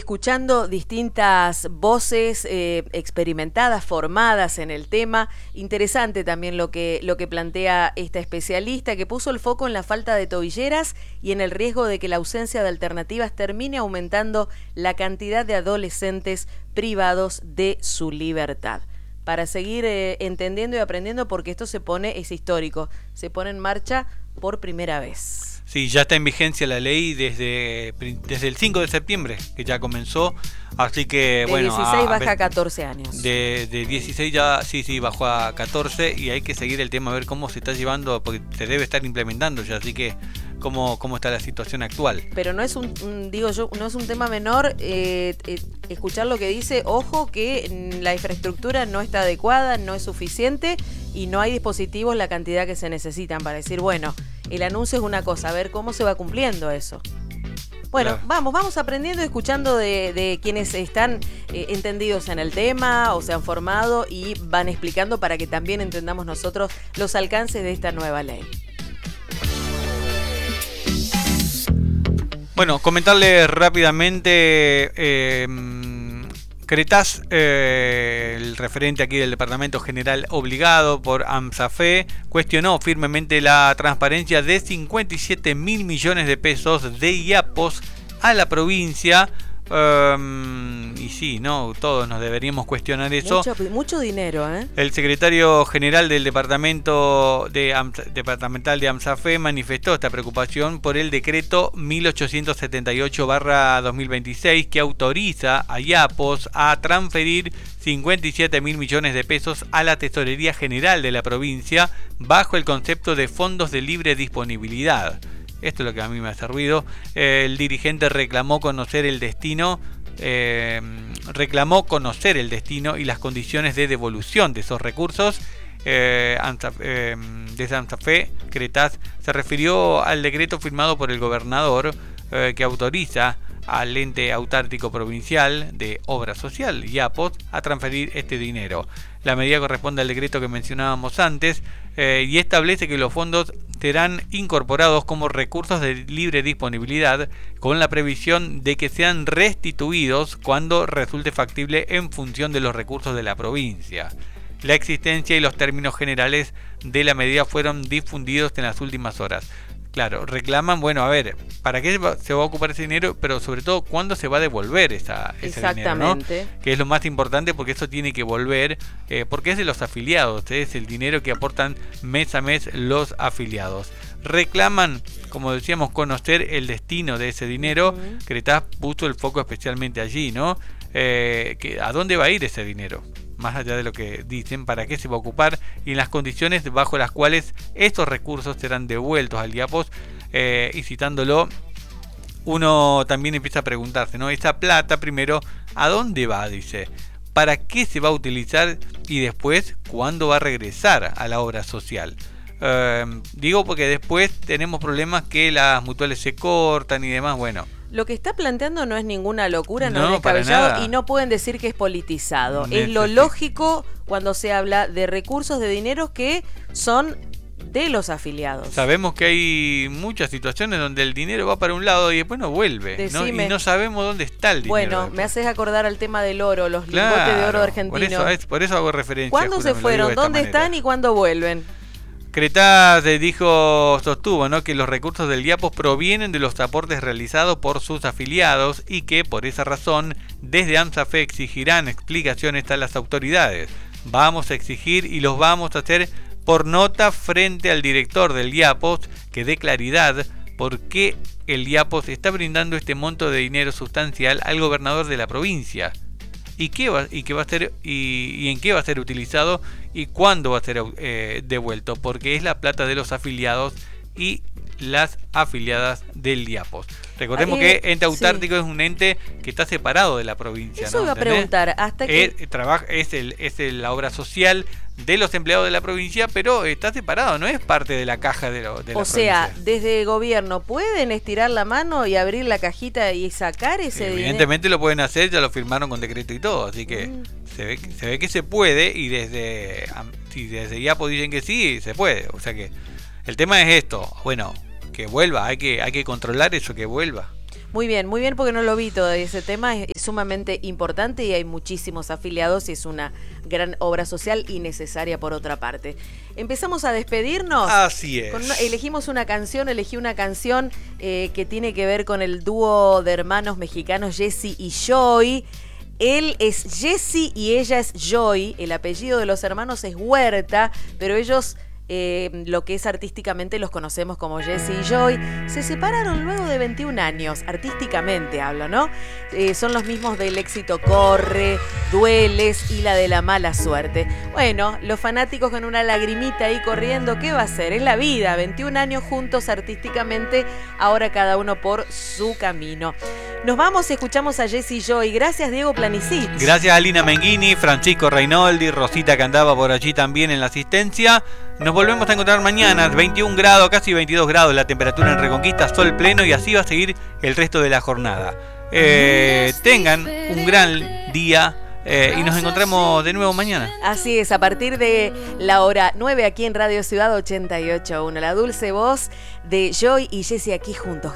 escuchando distintas voces experimentadas, formadas en el tema. Interesante también lo que plantea esta especialista, que puso el foco en la falta de tobilleras y en el riesgo de que la ausencia de alternativas termine aumentando la cantidad de adolescentes privados de su libertad. Para seguir entendiendo y aprendiendo, porque esto es histórico, se pone en marcha por primera vez. Sí, ya está en vigencia la ley desde el 5 de septiembre, que ya comenzó, así que de 16 baja a 14 años. De 16 ya, sí, bajó a 14 y hay que seguir el tema, a ver cómo se está llevando, porque se debe estar implementando ya, así que cómo está la situación actual. Pero no es no es un tema menor escuchar lo que dice, ojo que la infraestructura no está adecuada, no es suficiente y no hay dispositivos la cantidad que se necesitan para decir, bueno, el anuncio es una cosa, a ver cómo se va cumpliendo eso. Bueno, claro. Vamos aprendiendo y escuchando de quienes están entendidos en el tema o se han formado y van explicando para que también entendamos nosotros los alcances de esta nueva ley. Bueno, comentarles rápidamente, Cretaz, el referente aquí del Departamento General obligado por AMSAFE, cuestionó firmemente la transparencia de 57 mil millones de pesos de IAPOS a la provincia. Y sí, no, todos nos deberíamos cuestionar eso. Mucho dinero, ¿eh? El secretario general del departamental de AMSAFE manifestó esta preocupación por el decreto 1878/2026 que autoriza a IAPOS a transferir 57 mil millones de pesos a la Tesorería General de la provincia bajo el concepto de fondos de libre disponibilidad. Esto es lo que a mí me hace ruido. El dirigente reclamó conocer el destino y las condiciones de devolución de esos recursos. Desde AMSAFE, Cretaz se refirió al decreto firmado por el gobernador que autoriza al ente autárquico provincial de obra social, IAPOS, a transferir este dinero. La medida corresponde al decreto que mencionábamos antes y establece que los fondos serán incorporados como recursos de libre disponibilidad con la previsión de que sean restituidos cuando resulte factible en función de los recursos de la provincia. La existencia y los términos generales de la medida fueron difundidos en las últimas horas. Claro, reclaman, bueno, a ver, ¿para qué se va a ocupar ese dinero? Pero sobre todo, ¿cuándo se va a devolver ese dinero, ¿no? Que es lo más importante, porque eso tiene que volver, porque es de los afiliados, es el dinero que aportan mes a mes los afiliados. Reclaman, como decíamos, conocer el destino de ese dinero. Cretaz puso el foco especialmente allí, ¿no? ¿A dónde va a ir ese dinero? Más allá de lo que dicen, para qué se va a ocupar y en las condiciones bajo las cuales estos recursos serán devueltos al IAPOS. Y citándolo, uno también empieza a preguntarse, ¿no? Esta plata, primero, ¿a dónde va? Dice, ¿para qué se va a utilizar? Y después, ¿cuándo va a regresar a la obra social? Digo porque después tenemos problemas que las mutuales se cortan y demás, bueno. Lo que está planteando no es ninguna locura, no es descabellado y no pueden decir que es politizado. Es lo lógico cuando se habla de recursos de dinero que son de los afiliados. Sabemos que hay muchas situaciones donde el dinero va para un lado y después no vuelve, ¿no? Y no sabemos dónde está el dinero. Bueno, después. Me haces acordar al tema del oro, los lingotes de oro argentinos. Por eso hago referencia. ¿Cuándo se fueron? ¿Dónde están y cuándo vuelven? Cretaz sostuvo, ¿no?, que los recursos del IAPOS provienen de los aportes realizados por sus afiliados y que por esa razón desde AMSAFE exigirán explicaciones a las autoridades. Vamos a exigir y los vamos a hacer por nota frente al director del IAPOS que dé claridad por qué el IAPOS está brindando este monto de dinero sustancial al gobernador de la provincia. ¿Y en qué va a ser utilizado y cuándo va a ser devuelto? Porque es la plata de los afiliados y las afiliadas del IAPOS. Recordemos que ente autárquico es un ente que está separado de la provincia. Eso iba a preguntar, hasta que es la obra social de los empleados de la provincia, pero está separado, no es parte de la caja de la provincia. O sea, desde el gobierno pueden estirar la mano y abrir la cajita y sacar ese dinero. Evidentemente lo pueden hacer, ya lo firmaron con decreto y todo, así que se ve que se puede y desde IAPOS dicen que sí, se puede. O sea que el tema es esto, bueno, que vuelva, hay que controlar eso, que vuelva. Muy bien, porque no lo vi todo ese tema, es sumamente importante y hay muchísimos afiliados y es una gran obra social y necesaria por otra parte. Empezamos a despedirnos. Así es. Elegí una canción que tiene que ver con el dúo de hermanos mexicanos Jesse y Joy. Él es Jesse y ella es Joy, el apellido de los hermanos es Huerta, pero ellos... lo que es artísticamente los conocemos como Jesse y Joy, se separaron luego de 21 años, artísticamente hablo, ¿no? Son los mismos del éxito Corre, Dueles y la de la mala suerte. Bueno, los fanáticos con una lagrimita ahí corriendo, ¿qué va a ser? Es la vida, 21 años juntos artísticamente, ahora cada uno por su camino. Nos vamos y escuchamos a Jesse y Joy. Gracias, Diego Planicic. Gracias a Lina Menghini, Francisco Reinoldi, Rosita que andaba por allí también en la asistencia. Nos volvemos a encontrar mañana, 21 grados, casi 22 grados la temperatura en Reconquista, sol pleno y así va a seguir el resto de la jornada. Tengan un gran día. Y nos encontramos de nuevo mañana. Así es, a partir de la hora 9 aquí en Radio Ciudad 88.1. La dulce voz de Joy y Jesse aquí juntos.